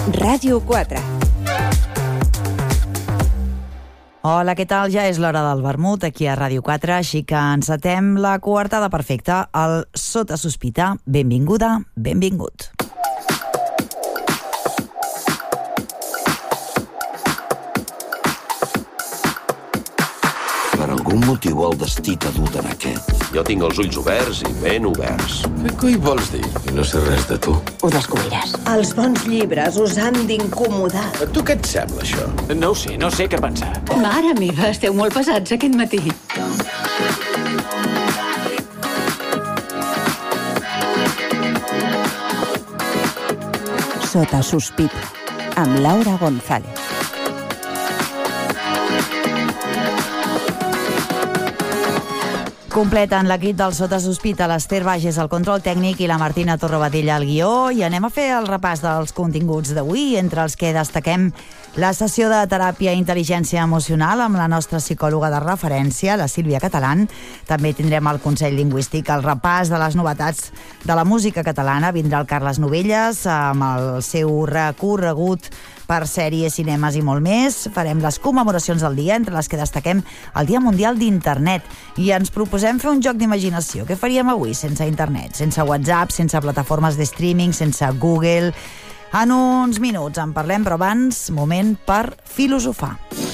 Ràdio 4. Hola, què tal? Ja és l'hora del vermut aquí a Ràdio 4, així que encetem la coartada perfecta, el Sota sospita. Benvinguda, benvingut. Per algun motiu el destí t'ha dut en aquest. Jo tinc els ulls oberts i ben oberts. Què coi vols dir? I no sé res de tu. Ho descobriràs. Els bons llibres us han d'incomodar. A tu què et sembla, això? No ho sé què pensar. Mare meva, esteu molt pesats aquest matí. Sota sospita, amb Laura González. Completen l'equip del Sota sospita l'Ester Bages al control tècnic i la Martina Torrobadella al guió, i anem a fer el repàs dels continguts d'avui, entre els que destaquem la sessió de teràpia i intel·ligència emocional amb la nostra psicòloga de referència, la Sílvia Catalán. També tindrem el Consell Lingüístic, el repàs de les novetats de la música catalana. Vindrà el Carles Novelles amb el seu recorregut per sèries, cinemes i molt més. Farem les commemoracions del dia, entre les que destaquem el Dia Mundial d'Internet, i ens proposem fer un joc d'imaginació. Què faríem avui sense internet, sense WhatsApp, sense plataformes de streaming, sense Google? En uns minuts en parlem, però abans, moment per filosofar.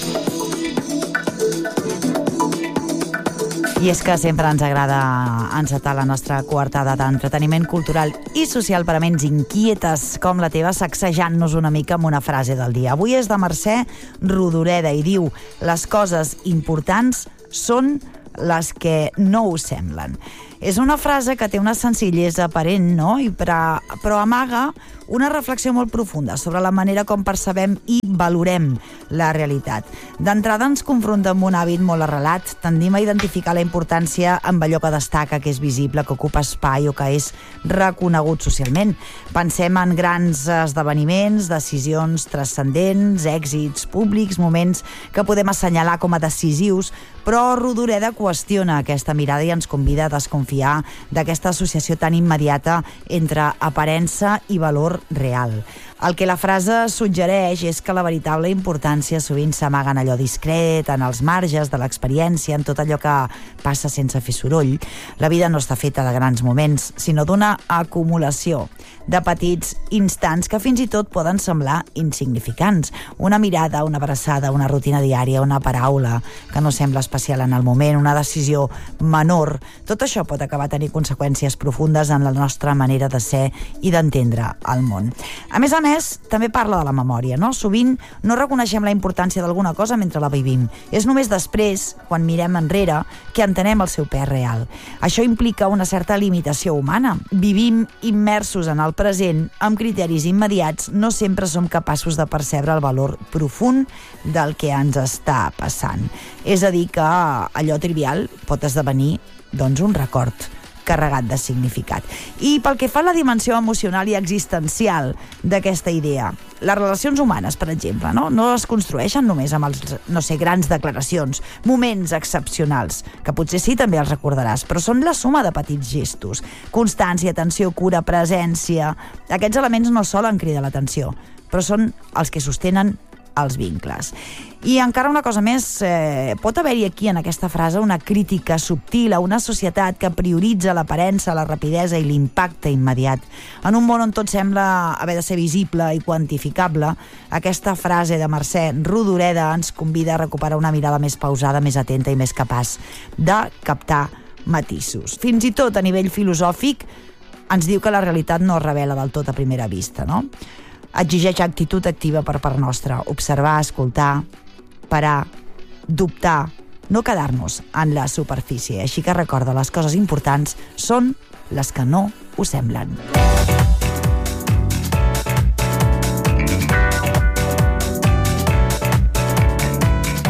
I és que sempre ens agrada encetar la nostra coartada d'entreteniment cultural i social per a ments inquietes com la teva, sacsejant-nos una mica amb una frase del dia. Avui és de Mercè Rodoreda i diu: les coses importants són les que no ho semblen. És una frase que té una senzillesa aparent, no? Però amaga una reflexió molt profunda sobre la manera com percebem i valorem la realitat. D'entrada ens confronta amb un hàbit molt arrelat. Tendim a identificar la importància amb allò que destaca, que és visible, que ocupa espai o que és reconegut socialment. Pensem en grans esdeveniments, decisions transcendents, èxits públics, moments que podem assenyalar com a decisius, però Rodoreda qüestiona aquesta mirada i ens convida a desconfiar d'aquesta associació tan immediata entre aparença i valor real. El que la frase suggereix és que la veritable importància sovint s'amaga en allò discret, en els marges de l'experiència, en tot allò que passa sense fer soroll. La vida no està feta de grans moments, sinó d'una acumulació de petits instants que fins i tot poden semblar insignificants. Una mirada, una abraçada, una rutina diària, una paraula que no sembla especial en el moment, una decisió menor. Tot això pot acabar tenint conseqüències profundes en la nostra manera de ser i d'entendre el món. A més, també parla de la memòria, no? Sovint no reconeixem la importància d'alguna cosa mentre la vivim. És només després, quan mirem enrere, que entenem el seu pes real. Això implica una certa limitació humana. Vivim immersos en el present, amb criteris immediats, no sempre som capaços de percebre el valor profund del que ens està passant. És a dir, que allò trivial pot esdevenir, doncs, un record carregat de significat. I pel que fa a la dimensió emocional i existencial d'aquesta idea, les relacions humanes, per exemple, no es construeixen només amb grans declaracions, moments excepcionals, que potser sí també els recordaràs, però són la suma de petits gestos, constància, atenció, cura, presència. Aquests elements no solen cridar l'atenció, però són els que sostenen els vincles. I encara una cosa més, pot haver-hi aquí en aquesta frase una crítica subtil a una societat que prioritza l'aparença, la rapidesa i l'impacte immediat. En un món on tot sembla haver de ser visible i quantificable, aquesta frase de Mercè Rodoreda ens convida a recuperar una mirada més pausada, més atenta i més capaç de captar matisos. Fins i tot a nivell filosòfic ens diu que la realitat no es revela del tot a primera vista, no? Exigeix actitud activa per part nostra, observar, escoltar, parar, dubtar, no quedar-nos en la superfície. Així que recorda, les coses importants són les que no ho semblen.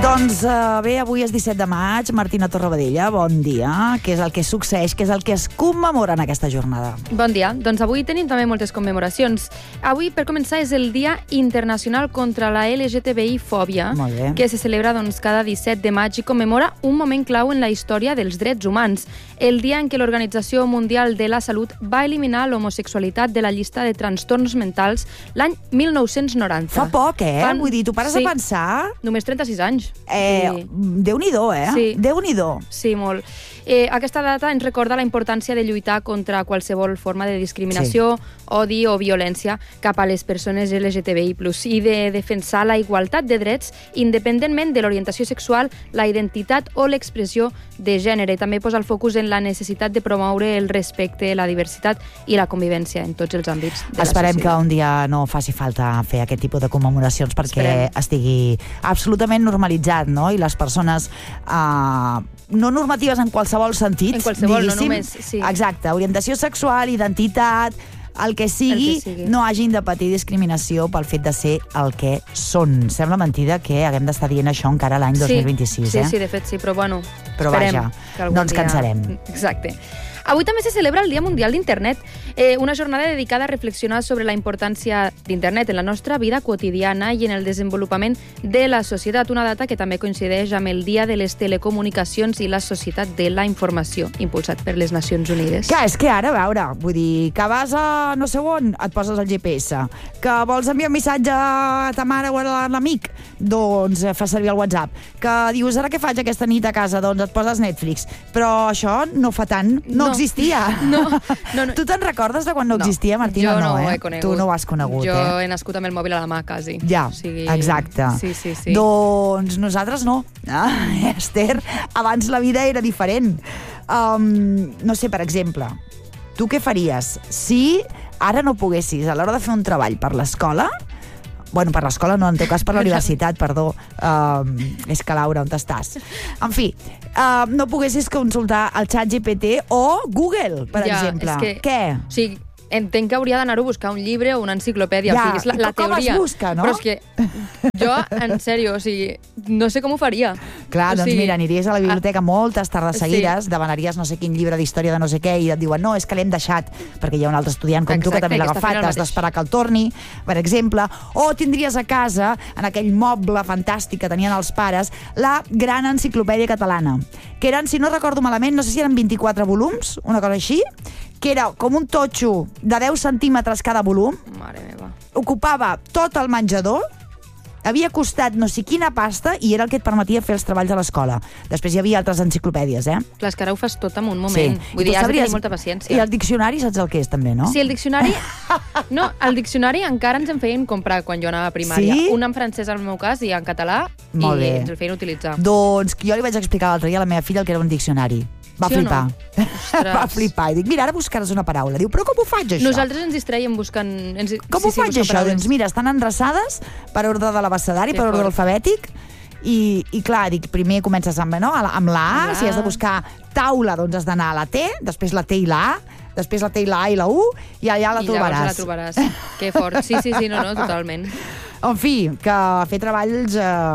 Doncs bé, avui és 17 de maig. Martina Torrabadella, bon dia. Què és el que succeeix, què és el que es commemora en aquesta jornada? Bon dia. Doncs avui tenim també moltes commemoracions. Avui, per començar, és el Dia Internacional contra la LGTBI-fòbia, que se celebra cada 17 de maig i commemora un moment clau en la història dels drets humans, el dia en què l'Organització Mundial de la Salut va eliminar l'homosexualitat de la llista de trastorns mentals l'any 1990. Fa poc, Vull dir, tu pares a pensar... Només 36 anys. Déu-n'hi-do, Sí. Déu-n'hi-do. Sí, molt. Aquesta data ens recorda la importància de lluitar contra qualsevol forma de discriminació, odi o violència cap a les persones LGTBI+, i de defensar la igualtat de drets independentment de l'orientació sexual, la identitat o l'expressió de gènere. També posa el focus en la necessitat de promoure el respecte, la diversitat i la convivència en tots els àmbits de la societat. Esperem que un dia no faci falta fer aquest tipus de commemoracions perquè estigui absolutament normalitzat, no? I les persones no normatives en qualsevol sentit, en qualsevol, no només, sí. Exacte, orientació sexual, identitat, el que sigui, no hagin de patir discriminació pel fet de ser el que són. Sembla mentida que haguem d'estar dient això encara l'any 2026, Sí, de fet sí, però bueno, però esperem vaja, no ens cansarem. Exacte. Avui també se celebra el Dia Mundial d'Internet, una jornada dedicada a reflexionar sobre la importància d'Internet en la nostra vida quotidiana i en el desenvolupament de la societat, una data que també coincideix amb el Dia de les Telecomunicacions i la Societat de la Informació, impulsat per les Nacions Unides. Clar, és que ara, a veure, vull dir, que vas a no sé on, et poses el GPS, que vols enviar un missatge a ta mare o a l'amic, doncs fas servir el WhatsApp, que dius, ara què faig aquesta nit a casa, doncs et poses Netflix, però això no fa tant, no existia. No. Tu te'n recordes de quan no existia, Martina? Jo no ho he conegut. Tu no ho has conegut, Jo he nascut amb el mòbil a la mà, quasi. Ja, exacte. Sí. Doncs nosaltres no. Esther, abans la vida era diferent. No sé, per exemple, tu què faries si ara no poguessis, a l'hora de fer un treball per l'escola, bueno, per l'escola no, en teu cas per la universitat, perdó, és que Laura, on estàs? En fi, no poguessis consultar el ChatGPT o Google, per exemple. Què? O sigui, entenc que hauria d'anar-ho a buscar un llibre o una enciclopèdia, o sigui, és la teoria. Com es busca, no? Però és que jo, en sèrio, o sigui, no sé com ho faria. Clar, doncs mira, aniries a la biblioteca moltes tardes seguides, demanaries no sé quin llibre d'història de no sé què i et diuen, no, és que l'hem deixat, perquè hi ha un altre estudiant com tu que també l'ha agafat, has d'esperar que el torni, per exemple, o tindries a casa, en aquell moble fantàstic que tenien els pares, la gran enciclopèdia catalana, que eren, si no recordo malament, no sé si eren 24 volums, una cosa així, que era com un totxo de 10 centímetres cada volum. Mare meva. Ocupava tot el menjador, havia costat no sé quina pasta i era el que et permetia fer els treballs a l'escola. Després hi havia altres enciclopèdies, Clar, és que ara ho fas tot en un moment. Sí. Vull dir, has de tenir molta paciència. I el diccionari saps el que és, també, no? Sí, el diccionari... No, el diccionari encara ens en feien comprar quan jo anava a primària. Sí? Un en francès, al meu cas, i en català, Molt bé. I ens el feien utilitzar. Doncs jo li vaig explicar l'altre dia a la meva filla el que era un diccionari. Va flipar. Va flipar. I dic, mira, ara buscaràs una paraula. Diu, però com ho faig, això? Nosaltres ens distraiem buscant... Com ho faig, això? Doncs mira, estan endreçades per ordre de l'abecedari, per ordre alfabètic, i clar, dic, primer comences amb la A, si has de buscar taula, doncs has d'anar a la T, després la T i la A, després la T i la A i la U, i allà la trobaràs. I llavors la trobaràs. Que fort. Sí, no, totalment. En fi, que fer treballs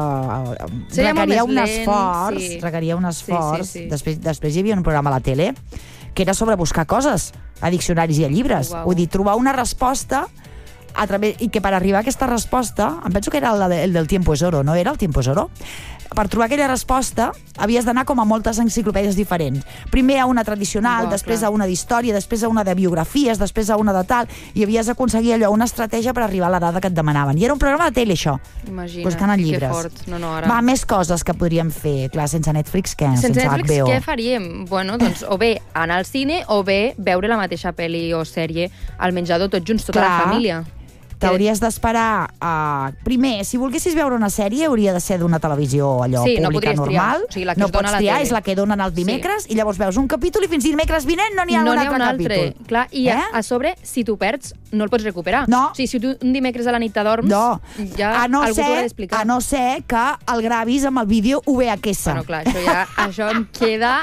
requeria un esforç. Requeria un esforç. Després hi havia un programa a la tele que era sobre buscar coses a diccionaris i a llibres. Vull dir, trobar una resposta i que per arribar a aquesta resposta, em penso que era el del Tiempo es Oro, no era el Tiempo es Oro? Per trobar aquella resposta havies d'anar com a moltes enciclopèdies diferents. Primer a una tradicional, després a una d'història, després a una de biografies, després a una de tal, i havies d'aconseguir allò, una estratègia per arribar a la dada que et demanaven. I era un programa de tele, això. Imagina't, buscant llibres. que fort. No, ara... Va, més coses que podríem fer. Clar, sense Netflix, què? Sense Netflix, HBO. què faríem? Bueno, doncs, o bé anar al cine, o bé veure la mateixa pel·li o sèrie al menjador tots junts, tota la família. T'hauries d'esperar primer, si volguessis veure una sèrie hauria de ser d'una televisió allò pública normal. No pots triar, és la que donen els dimecres i llavors veus un capítol i fins dimecres vinent no n'hi ha un altre capítol. Clar, i a sobre, si tu perds, no el pots recuperar. No. O sigui, si tu un dimecres a la nit t'adorms, ja algú t'ho ha d'explicar. A no ser que el gravis amb el vídeo VHS. Bueno, clar, això em queda...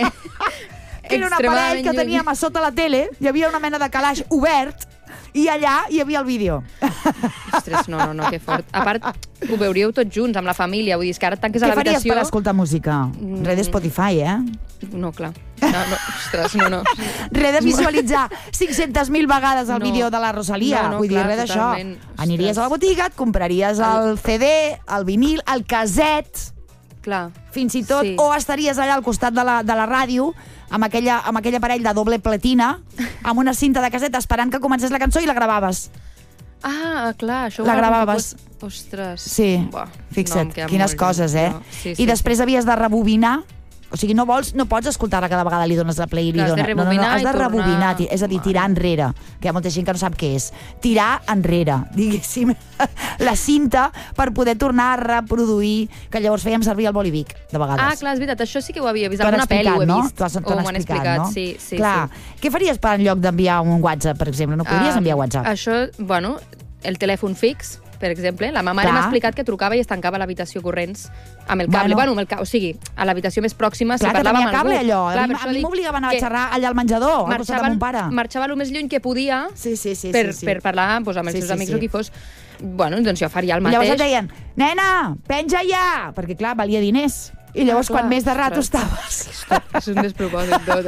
que era un aparell que teníem a sota la tele, hi havia una mena de calaix obert i allà hi havia el vídeo. Ostres, Ostres, no, que fort. A part, ho veuríeu tots junts, amb la família. Vull dir, que ara et tanques a Què faries l'habitació... per escoltar música? Res de Spotify, No, clar. No, ostres, no. Res de visualitzar 500.000 vegades el vídeo de la Rosalia. No, Vull dir, clar, res d'això. totalment. Aniries a la botiga, et compraries el CD, el vinil, el caset, Clar. fins i tot, Sí. o estaries allà al costat de la ràdio amb aquell aparell de doble platina, amb una cinta de caseta esperant que comencés la cançó i la gravaves. Ah, clar, això... La gravaves. Ostres. Sí, fixa't, em queda quines molt coses, lluny. Sí, I després havies de rebobinar. O sigui, no pots escoltar-la cada vegada, li dones la play i li Clar, has de dones. No, rebobinar has de i tornar. rebobinar, és a dir, tirar enrere, que hi ha molta gent que no sap què és. Tirar enrere, diguéssim, la cinta per poder tornar a reproduir, que llavors fèiem servir el bolivic, de vegades. Ah, clar, és veritat, això sí que ho havia vist. T'ho han Alguna pel·li ho he no? vist. T'ho han explicat, no? Sí. Clar, què faries per en lloc d'enviar un WhatsApp, per exemple? No podries enviar WhatsApp? Això, bueno, el telèfon fix, per exemple. La meva mare Clar. m'ha explicat que trucava i es tancava a l'habitació corrents amb el cable. O sigui, a l'habitació més pròxima, si Clar, que parlava tenia amb algú. cable, allò. Clar, A per mi això dic m'obligaven a que xerrar allà al menjador, al costat de mon pare. Marxava el més lluny que podia Sí. per parlar doncs, amb els seus amics o qui fos. Bueno, doncs jo faria el I llavors mateix. et deien, nena, penja ja! Perquè, clar, valia diners. I llavors, clar, quan més de rato ostres. estaves... És un despropòsit tot,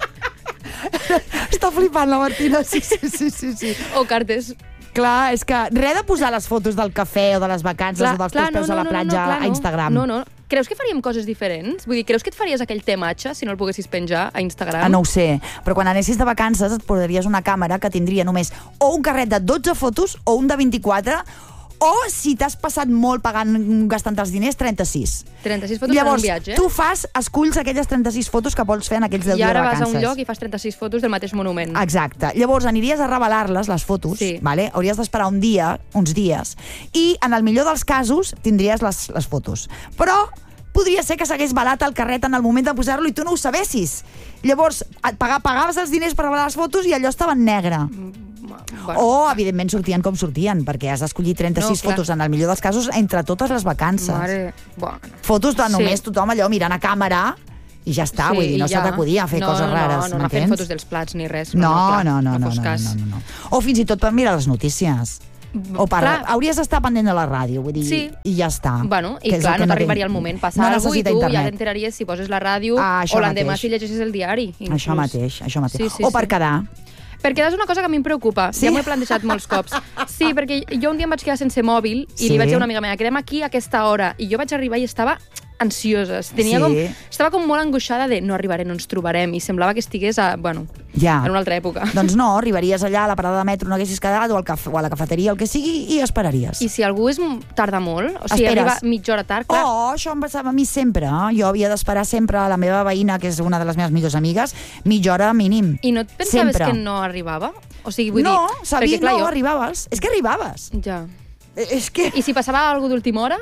Està flipant la Martina, sí. O cartes. Clar, és que res de posar les fotos del cafè o de les vacances o dels teus peus a la platja a Instagram. No. Creus que faríem coses diferents? Vull dir, creus que et faries aquell tematge si no el poguessis penjar a Instagram? Ah, no ho sé, però quan anessis de vacances et posaries una càmera que tindria només o un carret de 12 fotos o un de 24, o si t'has passat molt gastant els diners, 36. 36 fotos Llavors, en un viatge. tu esculls aquelles 36 fotos que vols fer en aquells 10 I dies de ara vacances. vas a un lloc i fas 36 fotos del mateix monument. Exacte. Llavors aniries a revelar-les, les fotos, Sí. vale? Hauries d'esperar uns dies, i en el millor dels casos tindries les fotos. Però podria ser que s'hagués balat el carret en el moment de posar-lo i tu no ho sabessis. Llavors, pagaves els diners per revelar les fotos i allò estava en negre. Bueno, O, evidentment, sortien com sortien, perquè has d'escollir 36 No, clar. fotos, en el millor dels casos, entre totes les vacances. Mare... Bueno. Fotos de Sí. només tothom allò mirant a càmera i ja està, vull dir, no i se ja. t'acudia fer coses rares, No, anar fent m'entens? fotos dels plats ni res. No, clar, no. fos cas. O fins i tot per mirar les notícies. O Clar. hauries d'estar pendent de la ràdio, vull dir, Sí. i ja està. Bueno, i Que és clar, el que no té. t'arribaria el moment. Passar No alguna cosa i necessita tu ja internet. t'enteraries si poses la ràdio Això o l'endemà mateix. si llegeixes el diari. Inclús. Això mateix. Sí, O per quedar. Per quedar és una cosa que a mi em preocupa. Sí? Ja m'ho he plantejat molts cops. Sí, perquè jo un dia em vaig quedar sense mòbil i Sí. li vaig dir a una amiga meva, quedem aquí a aquesta hora. I jo vaig arribar i estava ansiosa. Estava com molt angoixada de no arribaré, no ens trobarem. I semblava que estigués en una altra època. Doncs no, arribaries allà a la parada de metro, no haguessis quedat, o a la cafeteria, el que sigui, i esperaries. I si algú tarda molt, o sigui, Esperes. arriba mitja hora tard, clar, Això em passava a mi sempre. Jo havia d'esperar sempre a la meva veïna, que és una de les meves millors amigues, mitja hora mínim. i no et pensaves Sempre. que no arribava? O sigui, vull No, dir... sabia, perquè, clar, no, jo... arribaves. És que arribaves. Ja. És que... I si passava alguna d'última hora?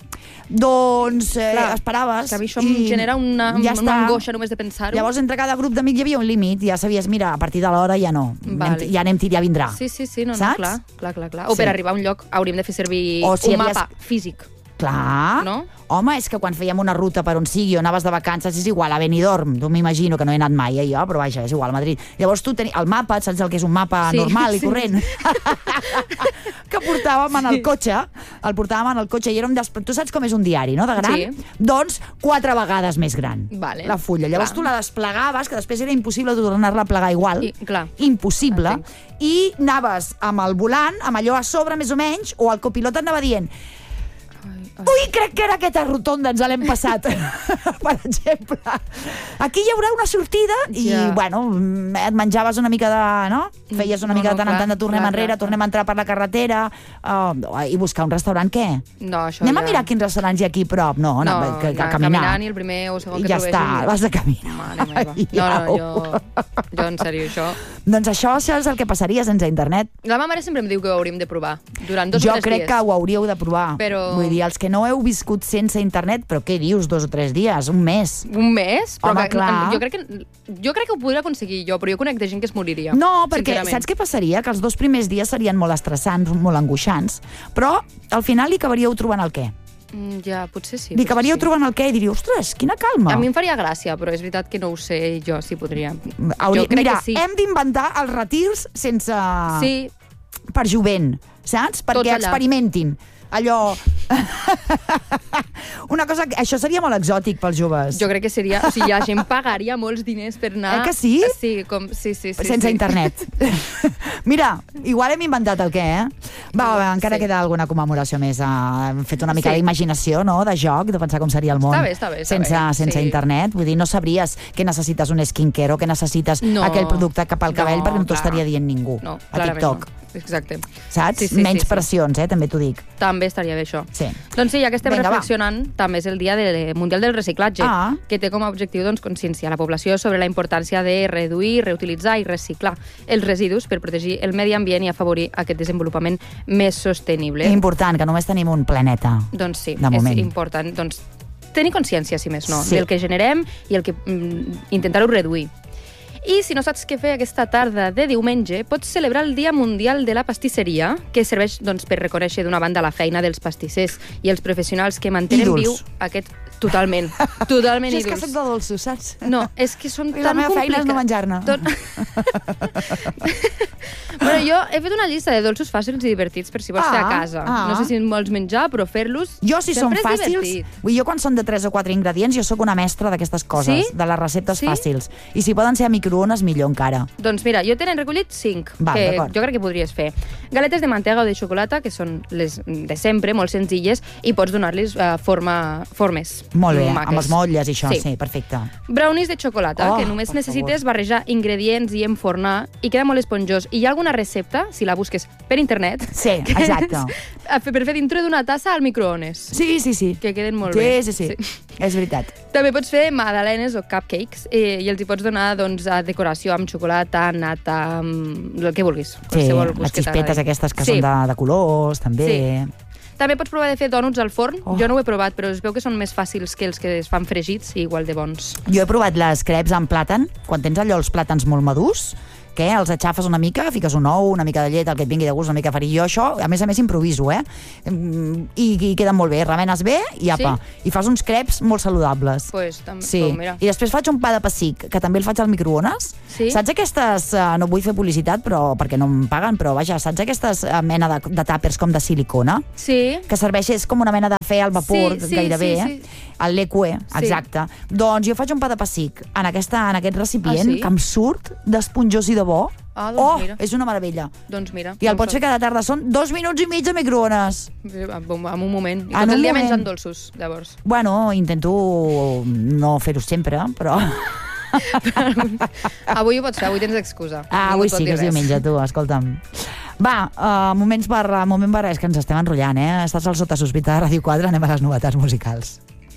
Doncs Clar, esperaves. Que a mi això em genera una angoixa només de pensar-ho. Llavors, entre cada grup d'amics hi havia un límit. Ja sabies, mira, a partir de l'hora ja no. Vale. Ja vindrà. Sí, no, Saps? clar. O per Sí. arribar a un lloc hauríem de fer servir O si un havies- mapa físic. Clar. No? Home, és que quan fèiem una ruta per on sigui o anaves de vacances és igual, a Benidorm, tu m'imagino que no he anat mai, jo, però vaja, és igual, a Madrid. Llavors tu el mapa, saps el que és un mapa Sí, normal i sí. corrent? Que portàvem en el cotxe, i érem tu saps com és un diari, no?, de gran? Sí. Doncs 4 vegades més gran, Vale, la fulla. Llavors clar. tu la desplegaves, que després era impossible tornar-la a plegar igual. Clar. Impossible. Entenc. I anaves amb el volant, amb allò a sobre, més o menys, o el copilot anava dient ui, crec que era aquesta rotonda, ens l'hem passat. Per exemple. Aquí hi haurà una sortida i, Ja. bueno, et menjaves una mica de... no? Feies una mica de tant en tant de tornem enrere, tornem a entrar per la carretera i buscar un restaurant, què? No, això Anem a ja... mirar quins restaurants hi ha aquí a prop. No, a caminar. Caminant i el primer o segon I que ja trobessis. està, vas de caminar. Mare meva. Jo en sèrio, això... Doncs això és el que passaria sense internet. La meva mare sempre em diu que ho hauríem de provar durant 2 Jo o 3 crec dies. que ho hauríeu de provar. Però- Vull dir, els que no heu viscut sense internet, però què dius, 2 o 3 dies, un mes? Un mes? Però Home, clar. jo crec que ho podria aconseguir jo, però jo conec de gent que es moriria. No, perquè sincerament. saps què passaria? Que els 2 primers dies serien molt estressants, molt angoixants, però al final li acabaríeu trobant el què. Ja, potser sí. Li potser acabaríeu sí. trobant el què i diríeu, ostres, quina calma. A mi em faria gràcia, però és veritat que no ho sé jo si podria. Hauria... Jo crec Mira, que sí. hem d'inventar els retirs sense... Sí, per jovent, saps? Perquè allà. experimentin. Allò... Una cosa... Això seria molt exòtic pels joves. Jo crec que seria... O sigui, la gent pagaria molts diners per anar... Que sí? Sí. Sense internet. Mira, igual hem inventat el què, Va, encara queda alguna commemoració més. Hem fet una mica d'imaginació, no?, de joc, de pensar com seria el món. Està bé. Sense internet. Vull dir, no sabries que necessites un skincare o que necessites aquell producte cap al cabell perquè no t'ho estaria dient ningú a TikTok. Exacte. Saps? Menys pressions, també t'ho dic. També estaria bé això. Sí. Doncs sí, ja que estem reflexionant, també és el Dia Mundial del Reciclatge, que té com a objectiu conscienciar la població sobre la importància de reduir, reutilitzar i reciclar els residus per protegir el medi ambient i afavorir aquest desenvolupament més sostenible. És important, que només tenim un planeta. Doncs sí, és important. Doncs tenir consciència, si més no, del que generem i el que intentar-ho reduir. I si no saps què fer aquesta tarda de diumenge, pots celebrar el Dia Mundial de la Pastisseria, que serveix per reconèixer d'una banda la feina dels pastissers i els professionals que mantenen viu aquest... Totalment ídols. És que soc de dolços, saps? No, és que són tan complicats. La meva feina és no menjar-ne. Bueno, jo he fet una llista de dolços fàcils i divertits per si vols fer a casa. No sé si en vols menjar, però fer-los jo, si són fàcils, jo quan són de 3 o 4 ingredients, jo sóc una mestra d'aquestes coses, de les receptes fàcils. I si poden ser a microones, millor encara. Doncs mira, jo tenen recollit 5, que jo crec que podries fer. Galetes de mantega o de xocolata, que són les de sempre, molt senzilles, i pots donar-les formes. Molt bé, amb els motlles i això, sí, perfecte. Brownies de xocolata, que només necessites barrejar ingredients i enfornar, i queda molt esponjós. I hi ha alguna recepta, si la busques per internet, sí, exacte, per fer dintre d'una tassa al microones. Sí. Que queden molt bé. Sí, és veritat. També pots fer magdalenes o cupcakes i els hi pots donar a decoració amb xocolata, nata, el que vulguis. Sí, les xispetes aquestes que són de colors, també. Sí. També pots provar de fer dònuts al forn. Jo no ho he provat, però es veu que són més fàcils que els que es fan fregits i igual de bons. Jo he provat les crepes amb plàtan, quan tens allò els plàtans molt madurs, que els aixafes una mica, fiques un ou, una mica de llet, el que et vingui de gust, una mica de farinha. Jo això, a més improviso, I queden molt bé. Remenes bé i apa. I fas uns crepes molt saludables. Mira. I després faig un pa de pessic, que també el faig al microones. Saps aquestes, no vull fer publicitat, però perquè no em paguen, però vaja, saps aquestes mena de tàpers com de silicona? Sí. Que serveix com una mena de fe al vapor, gairebé, el leque, exacte. Doncs jo faig un pa de pessic en aquest recipient que em surt d'esponjós i de bo. Mira. És una meravella. Doncs mira. I el pots fer cada tarda. Són 2 minuts i mig de microones. En un moment. I tot el dia menjant dolços, llavors. Bueno, intento no fer-ho sempre, però... Avui ho pots fer, avui tens excusa. Avui sí que és diumenge, tu, escolta'm. Va, moment barra, és que ens estem enrotllant, Estàs al Sota Sospita de Ràdio 4, anem a les novetats musicals.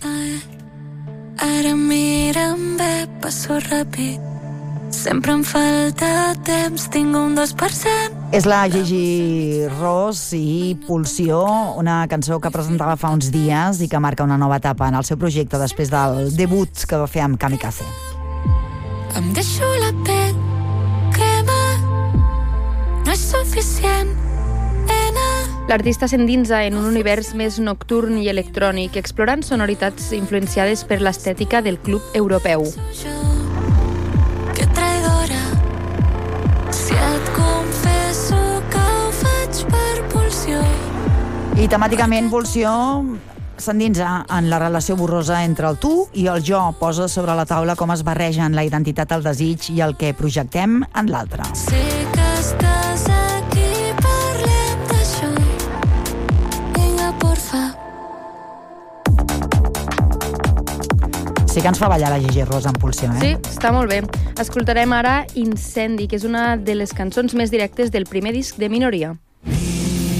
Ara mira'm bé, passo ràpid. Sempre em falta temps, tinc un 2%. És la Gigi Ross i Pulsió, una cançó que presentava fa uns dies i que marca una nova etapa en el seu projecte després del debut que va fer amb Kamikaze. Em deixo la pell crema, no és suficient, nena. L'artista s'endinsa en un univers més nocturn i electrònic, explorant sonoritats influenciades per l'estètica del club europeu. Que traïdora, si et confesso que ho faig per pulsió. I temàticament Pulsió s'endinsa en la relació borrosa entre el tu i el jo, posa sobre la taula com es barregen la identitat, el desig i el que projectem en l'altre. Sé que estàs aquí, parlem d'això. Vinga, porfa. Sí que ens fa ballar la Gigi Ross en Pulsió, Sí, està molt bé. Escoltarem ara Incendi, que és una de les cançons més directes del primer disc de Minoria.